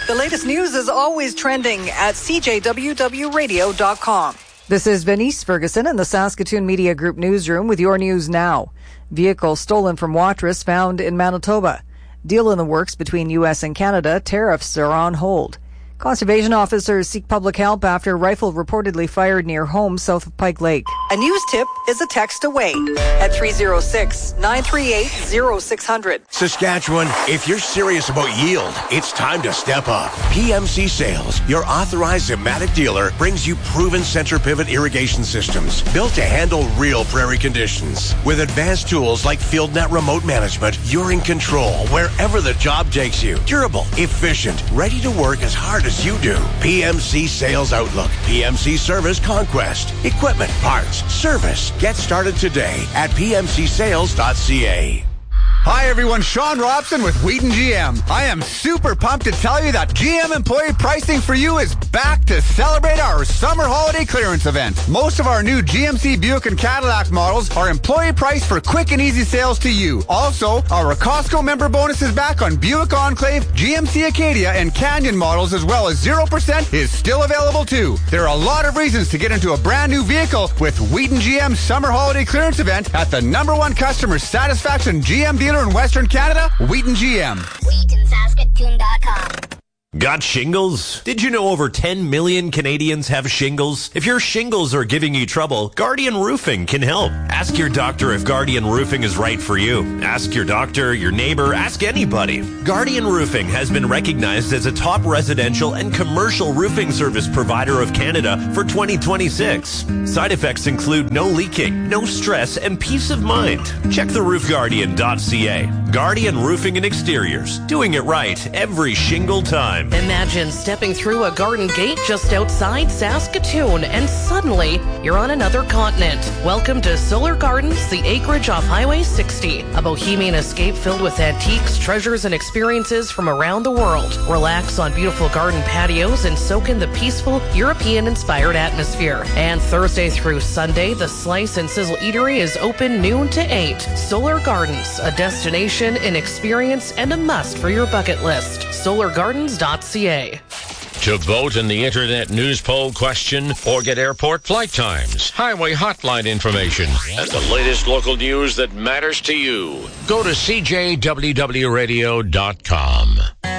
The latest news is always trending at cjwwradio.com. This is Venice Ferguson in the Saskatoon Media Group newsroom with your news now. Vehicle stolen from Watrous found in Manitoba. Deal in the works between U.S. and Canada. Tariffs are on hold. Conservation officers seek public help after a rifle reportedly fired near home south of Pike Lake. A news tip is a text away at 306-938-0600. Saskatchewan, if you're serious about yield, it's time to step up. PMC Sales, your authorized Zematic dealer, brings you proven center pivot irrigation systems built to handle real prairie conditions. With advanced tools like FieldNet remote management, you're in control wherever the job takes you. Durable, efficient, ready to work as hard as you do. PMC Sales Outlook. PMC Service Conquest. Equipment, parts, service. Get started today at pmcsales.ca. Hi everyone, Sean Robson with Wheaton GM. I am super pumped to tell you that GM employee pricing for you is back to celebrate our summer holiday clearance event. Most of our new GMC Buick and Cadillac models are employee priced for quick and easy sales to you. Also, our Costco member bonus is back on Buick Enclave, GMC Acadia, and Canyon models, as well as 0% is still available too. There are a lot of reasons to get into a brand new vehicle with Wheaton GM's summer holiday clearance event at the #1 customer satisfaction GM dealer in Western Canada, Wheaton GM. WheatonSaskatoon.com. Got shingles? Did you know over 10 million Canadians have shingles? If your shingles are giving you trouble, Guardian Roofing can help. Ask your doctor if Guardian Roofing is right for you. Ask your doctor, your neighbor, ask anybody. Guardian Roofing has been recognized as a top residential and commercial roofing service provider of Canada for 2026. Side effects include no leaking, no stress, and peace of mind. Check theroofguardian.ca. Guardian Roofing and Exteriors. Doing it right every shingle time. Imagine stepping through a garden gate just outside Saskatoon and suddenly you're on another continent. Welcome to Solar Gardens, the acreage off Highway 60. A bohemian escape filled with antiques, treasures, and experiences from around the world. Relax on beautiful garden patios and soak in the peaceful, European-inspired atmosphere. And Thursday through Sunday, the Slice and Sizzle Eatery is open noon to 8. Solar Gardens, a destination, an experience, and a must for your bucket list. SolarGardens.ca. To vote in the Internet News Poll question or get airport flight times, highway hotline information, and the latest local news that matters to you, go to cjwwradio.com.